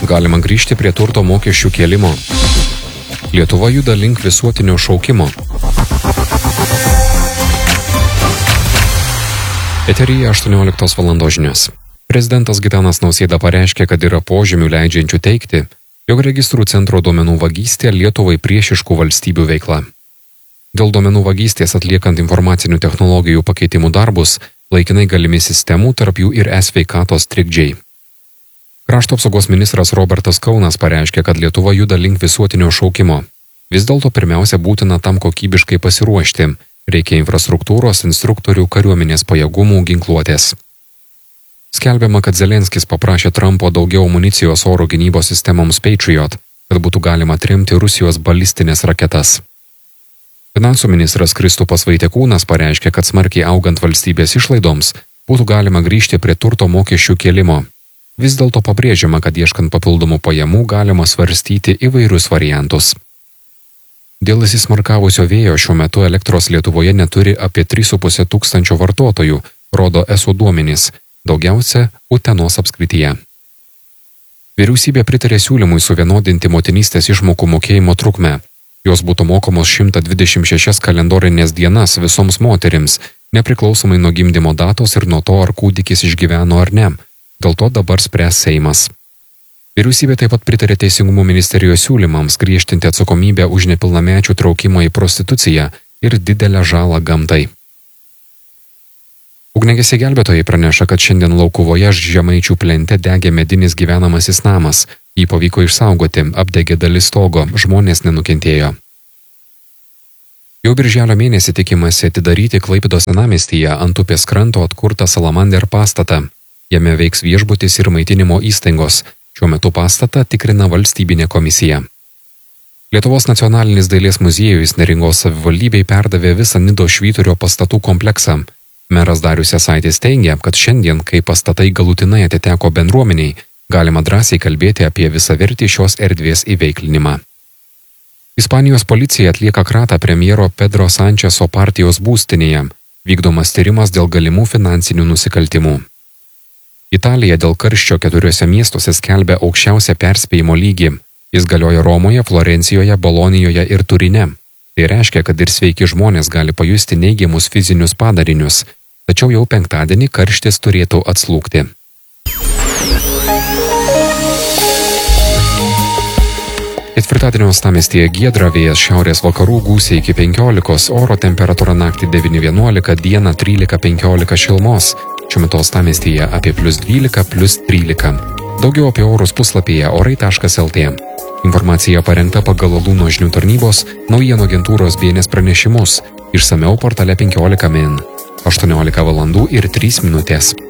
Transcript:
Galima grįžti prie turto mokesčių kėlimo. Lietuva juda link visuotinio šaukimo. Eteryje 18 valandos žinios. Prezidentas Gitanas Nausėda pareiškė, kad yra požymių leidžiančių teigti, jog registrų centro duomenų vagystė Lietuvai priešiškų valstybių veikla. Dėl duomenų vagystės atliekant informacinių technologijų pakeitimų darbus, laikinai galimi sistemų, tarp jų ir e-sveikatos trikdžiai. Krašto apsaugos ministras Robertas Kaunas pareiškė, kad Lietuva juda link visuotinio šaukimo. Vis dėlto pirmiausia būtina tam kokybiškai pasiruošti. Reikia infrastruktūros, instruktorių, kariuomenės pajėgumų, ginkluotės. Skelbiama, kad Zelenskis paprašė Trumpo daugiau amunicijos oro gynybos sistemoms Patriot, kad būtų galima atremti Rusijos balistinės raketas. Finansų ministras Kristupas Vaitekūnas pareiškė, kad smarkiai augant valstybės išlaidoms būtų galima grįžti prie turto mokesčių kėlimo. Vis dėlto pabrėžiama, kad ieškant papildomų pajamų galima svarstyti įvairius variantus. Dėl įsismarkavusio vėjo šiuo metu elektros Lietuvoje neturi apie 3,5 tūkstančio vartotojų, rodo ESO duomenys, daugiausia Utenos apskrityje. Vyriausybė pritarė siūlymui suvienodinti motinystės išmokų mokėjimo trukmę. Jos būtų mokamos 126 kalendorinės dienas visoms moterims, nepriklausomai nuo gimdymo datos ir nuo to, ar kūdikis išgyveno ar ne. Dėl to dabar spręs Seimas. Vyriausybė taip pat pritarė Teisingumo ministerijos siūlymams griežtinti atsakomybę už nepilnamečių traukimą į prostituciją ir didelę žalą gamtai. Ugniagesiai gelbėtojai praneša, kad šiandien Laukuvoje Žemaičių plente degė medinis gyvenamasis namas. Jį pavyko išsaugoti, apdegė dalis stogo, žmonės nenukentėjo. Jau birželio mėnesį tikimasi atidaryti Klaipėdos senamiestyje ant upės kranto atkurtą Salamander pastatą. Jame veiks viešbutis ir maitinimo įstaigos. Šiuo metu pastatą tikrina valstybinė komisija. Lietuvos nacionalinis dailės muziejus Neringos savivaldybei perdavė visą Nidos Švyturio pastatų kompleksą. Meras Darius Jasaitis teigia, kad šiandien, kai pastatai galutinai atiteko bendruomeniai, galima drąsiai kalbėti apie visavertį šios erdvės įveiklinimą. Ispanijos policija atlieka kratą premjero Pedro Sančeso partijos būstinėje. Vykdomas tyrimas dėl galimų finansinių nusikaltimų. Italija dėl karščio 4 miestuose skelbia aukščiausią perspėjimo lygį. Jis galioja Romoje, Florencijoje, Bolonijoje ir Turine. Tai reiškia, kad ir sveiki žmonės gali pajusti neigiamus fizinius padarinius. Tačiau jau penktadienį karštis turėtų atslūgti. Ketvirtadienio uostamiestyje giedra, vėjas šiaurės vakarų gūsiai iki 15, oro temperatūra naktį 9–11, dieną 13–15 šilumos. Šiuo metu uostamiestyje apie +12, +13. Daugiau apie orus puslapyje orai.lt. Informacija parengta pagal Alūno žinių tarnybos naujienų agentūros BNS pranešimus. Išsamiau portale 15 min. 18 valandų ir 3 minutės.